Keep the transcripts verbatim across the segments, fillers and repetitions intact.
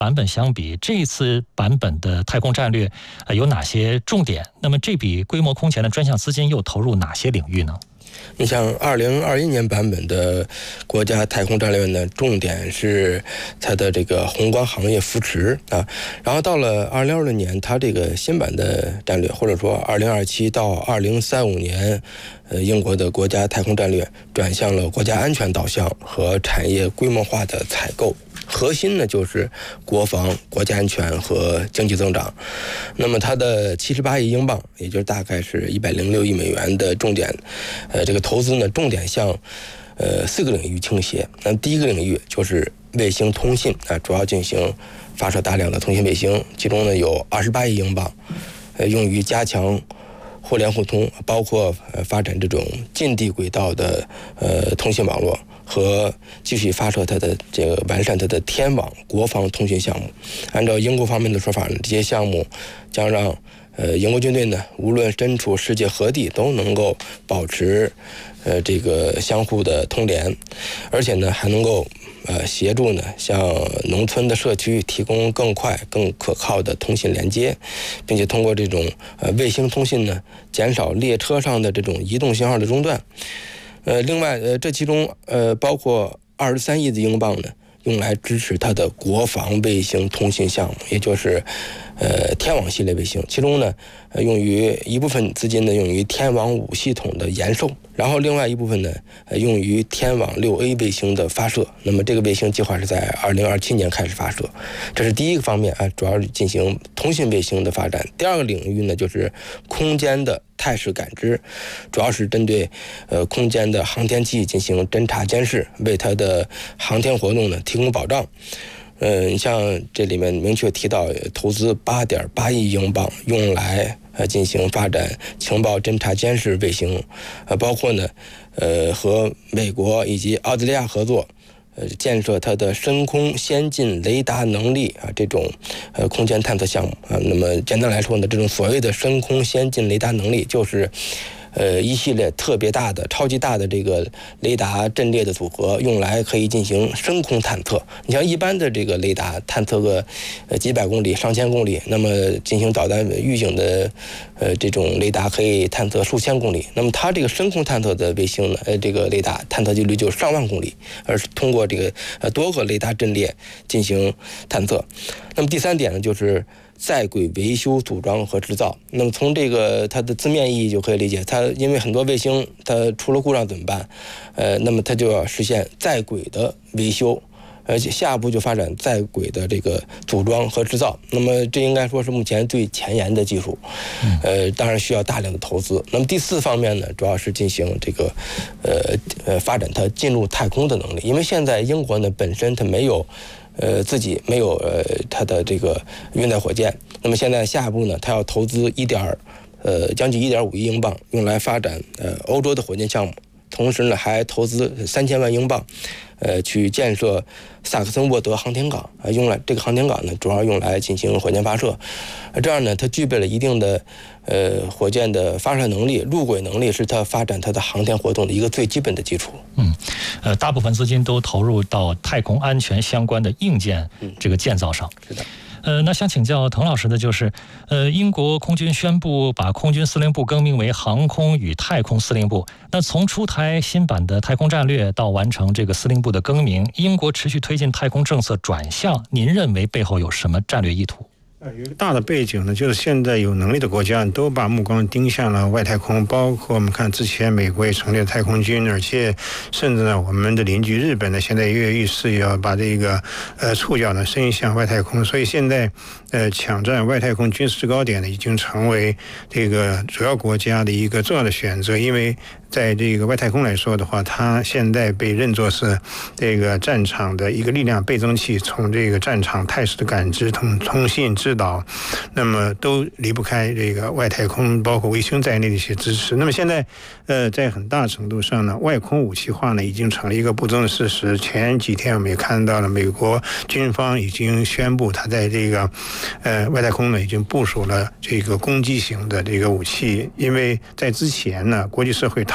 版本相比，这一次版本的太空战略呃有哪些重点？那么这笔规模空前的专项资金又投入哪些领域呢？ 你像二零二一年版本的国家太空战略呢，重点是它的这个宏观行业扶持啊，然后到了二零二六年，它这个新版的战略，或者说二零二七到二零三五年，呃，英国的国家太空战略转向了国家安全导向和产业规模化的采购。核心呢就是国防、国家安全和经济增长。那么它的七十八亿英镑，也就是大概是一百零六亿美元的重点，呃，这个投资呢，重点向呃四个领域倾斜。那第一个领域就是卫星通信啊，主要进行发射大量的通信卫星，其中呢有二十八亿英镑，呃，用于加强互联互通，包括呃发展这种近地轨道的呃通信网络。和继续发射它的这个完善它的天网国防通讯项目。按照英国方面的说法呢，这些项目将让呃英国军队呢，无论身处世界何地，都能够保持呃这个相互的通联，而且呢还能够呃协助呢向农村的社区提供更快更可靠的通信连接，并且通过这种呃卫星通信呢，减少列车上的这种移动信号的中断。呃，另外，呃，这其中呃包括二十三亿的英镑呢，用来支持它的国防卫星通信项目，也就是呃天网系列卫星。其中呢，呃，用于一部分资金呢用于天网五系统的延寿，然后另外一部分呢，呃，用于天网六 A 卫星的发射。那么这个卫星计划是在二零二七年开始发射，这是第一个方面啊，主要是进行通信卫星的发展。第二个领域呢，就是空间的态势感知，主要是针对呃空间的航天器进行侦察监视，为它的航天活动呢提供保障。呃，你像这里面明确提到投资八点八亿英镑，用来呃进行发展情报侦察监视卫星，呃，包括呢呃和美国以及澳大利亚合作。呃，建设它的深空先进雷达能力啊，这种呃空间探测项目啊。那么简单来说呢，这种所谓的深空先进雷达能力，就是呃一系列特别大的、超级大的这个雷达阵列的组合，用来可以进行深空探测。你像一般的这个雷达探测个呃几百公里、上千公里，那么进行导弹预警的呃这种雷达可以探测数千公里。那么它这个深空探测的卫星呢，呃这个雷达探测距离就上万公里，而是通过这个呃多个雷达阵列进行探测。那么第三点呢，就是在轨维修、组装和制造。那么从这个它的字面意义就可以理解，它因为很多卫星它出了故障怎么办？呃，那么它就要实现在轨的维修，而且下一步就发展在轨的这个组装和制造。那么这应该说是目前最前沿的技术，呃，当然需要大量的投资。那么第四方面呢，主要是进行这个呃呃发展它进入太空的能力，因为现在英国呢本身它没有。呃，自己没有呃它的这个运载火箭，那么现在下一步呢，它要投资一点呃将近一点五亿英镑，用来发展呃欧洲的火箭项目，同时呢还投资三千万英镑，呃去建设萨克森沃德航天港啊，用来这个航天港呢主要用来进行火箭发射，这样呢它具备了一定的呃火箭的发射能力、路轨能力，是它发展它的航天活动的一个最基本的基础。 嗯，呃，大部分资金都投入到太空安全相关的硬件这个建造上。 嗯、是的。 呃，那想请教滕老师的就是，呃，英国空军宣布把空军司令部更名为航空与太空司令部。那从出台新版的太空战略到完成这个司令部的更名，英国持续推进太空政策转向，您认为背后有什么战略意图？ 呃，有一个大的背景呢，就是现在有能力的国家都把目光盯向了外太空，包括我们看之前美国也成立了太空军，而且甚至呢，我们的邻居日本呢，现在跃跃欲试要把这个呃触角呢伸向外太空，所以现在呃抢占外太空军事制高点呢，已经成为这个主要国家的一个重要的选择，因为在这个外太空来说的话，它现在被认作是这个战场的一个力量倍增器，从这个战场态势的感知、通通信、指导，那么都离不开这个外太空，包括卫星在内的一些支持。那么现在，呃，在很大程度上呢，外空武器化呢已经成了一个不争的事实。前几天我们也看到了，美国军方已经宣布，它在这个呃外太空呢已经部署了这个攻击型的这个武器，因为在之前呢，国际社会讨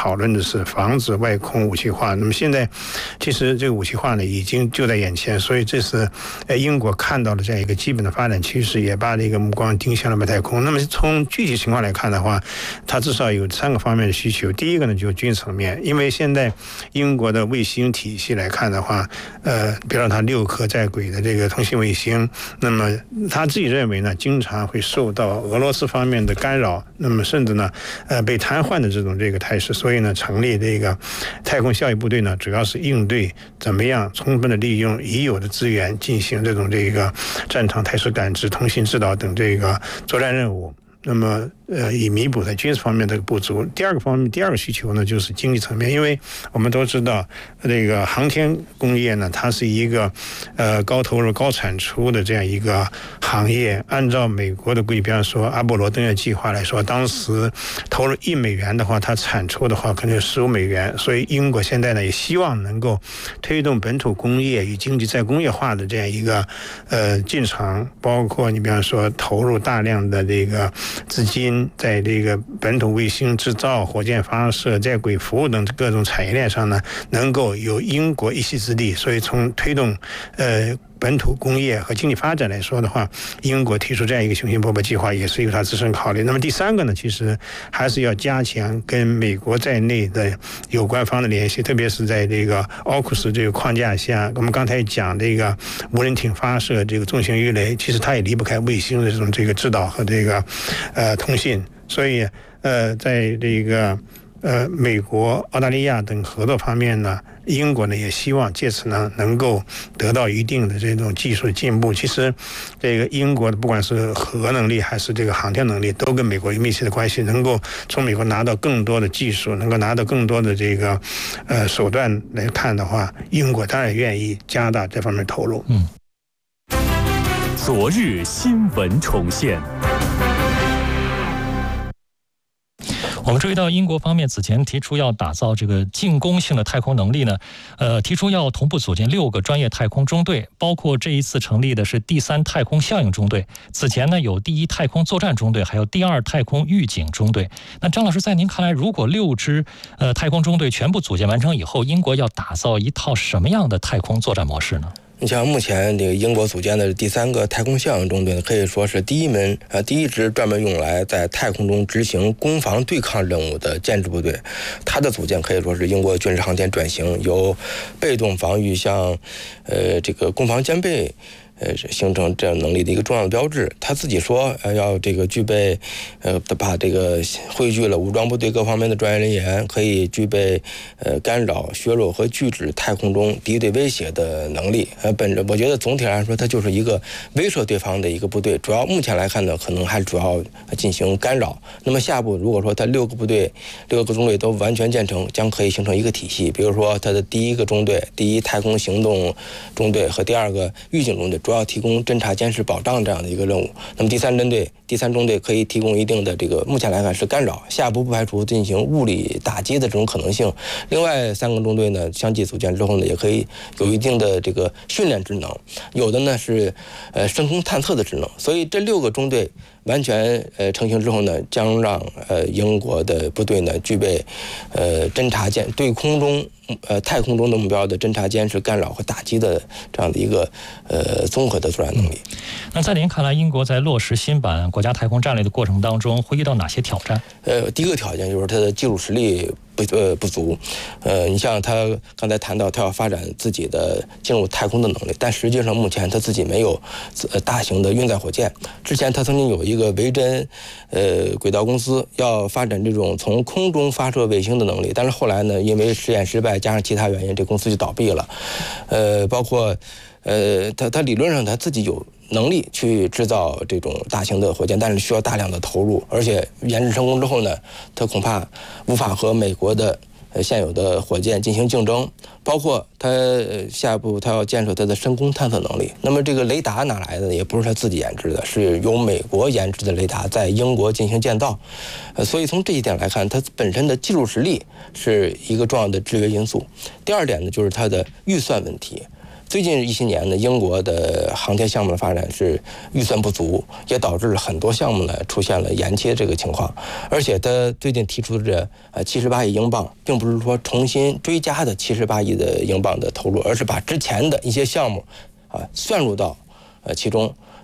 讨论的是防止外空武器化。那么现在其实这个武器化呢已经就在眼前，所以这是呃英国看到了这样一个基本的发展趋势，也把这个目光盯向了外太空。那么从具体情况来看的话，它至少有三个方面的需求。第一个呢就是军事层面，因为现在英国的卫星体系来看的话，呃，比如它六颗在轨的这个通信卫星，那么他自己认为呢，经常会受到俄罗斯方面的干扰，那么甚至呢，呃，被瘫痪的这种这个态势，所以呢，成立这个太空效益部队呢，主要是应对怎么样充分的利用已有的资源进行这种这个战场态势感知、通信指导等这个作战任务。那么，呃，以弥补在军事方面的不足。第二个方面，第二个需求呢，就是经济层面，因为我们都知道，这个航天工业呢，它是一个呃高投入、高产出的这样一个行业。按照美国的规，比方说阿波罗登月计划来说，当时投入一美元的话，它产出的话可能有十五美元。所以英国现在呢，也希望能够推动本土工业与经济再工业化的这样一个呃进程，包括你比方说投入大量的这个资金在这个本土卫星制造、火箭发射、在轨服务等各种产业链上呢，能够有英国一席之地。所以从推动呃本土工业和经济发展来说的话，英国提出这样一个雄心勃勃计划，也是由它自身考虑。那么第三个呢，其实还是要加强跟美国在内的有关方的联系，特别是在这个奥库斯这个框架下，我们刚才讲这个无人艇发射这个重型鱼雷，其实它也离不开卫星的这种这个指导和这个呃通信。所以呃，在这个呃美国、澳大利亚等合作方面呢，英国呢也希望借此呢能够得到一定的这种技术进步。其实，这个英国的不管是核能力还是这个航天能力，都跟美国有密切的关系。能够从美国拿到更多的技术，能够拿到更多的这个呃手段来看的话，英国当然愿意加大这方面投入。 嗯。 昨日新闻重现。 我们注意到，英国方面此前提出要打造这个进攻性的太空能力呢，呃，提出要同步组建六个专业太空中队，包括这一次成立的是第三太空效应中队。此前呢，有第一太空作战中队，还有第二太空预警中队。那张老师，在您看来，如果六支呃太空中队全部组建完成以后，英国要打造一套什么样的太空作战模式呢？ 你像目前这个英国组建的第三个太空效应中队，可以说是第一门啊第一支专门用来在太空中执行攻防对抗任务的建制部队。它的组建可以说是英国军事航天转型由被动防御向呃这个攻防兼备呃，形成这样能力的一个重要的标志。他自己说，呃，要这个具备，呃，把这个汇聚了武装部队各方面的专业人员，可以具备，呃，干扰、削弱和拒止太空中敌对威胁的能力。呃，本着我觉得总体来说，它就是一个威慑对方的一个部队。主要目前来看呢，可能还主要进行干扰。那么下步如果说它六个部队、六个中队都完全建成，将可以形成一个体系。比如说，它的第一个中队、第一太空行动中队和第二个预警中队。主要提供侦察、监视、保障这样的一个任务。那么第三针队、第三中队可以提供一定的这个，目前来看是干扰，下一步不排除进行物理打击的这种可能性。另外三个中队呢，相继组建之后呢，也可以有一定的这个训练职能，有的呢是呃升空探测的职能。所以这六个中队完全呃成型之后呢，将让呃英国的部队呢具备呃侦察监对空中呃太空中的目标的侦察、监视、干扰和打击的这样的一个呃综合的作战能力。 那在您看来，英国在落实新版国家太空战略的过程当中，会遇到哪些挑战？ 呃，第一个挑战就是它的技术实力不呃不足。呃，你像他刚才谈到，他要发展自己的进入太空的能力，但实际上目前他自己没有呃大型的运载火箭。之前他曾经有一个维珍呃轨道公司要发展这种从空中发射卫星的能力，但是后来呢，因为实验失败加上其他原因，这公司就倒闭了。呃，包括呃，他他理论上他自己有能力去制造这种大型的火箭，但是需要大量的投入，而且研制成功之后呢，他恐怕无法和美国的呃现有的火箭进行竞争。包括他下一步他要建设他的深空探测能力。那么这个雷达哪来的？也不是他自己研制的，是由美国研制的雷达在英国进行建造。呃，所以从这一点来看，它本身的技术实力是一个重要的制约因素。第二点呢，就是它的预算问题。 最近一些年呢，英国的航天项目的发展是预算不足，也导致了很多项目呢出现了延期这个情况。而且他最近提出的呃七十八亿英镑，并不是说重新追加的七十八亿的英镑的投入，而是把之前的一些项目啊算入到呃其中。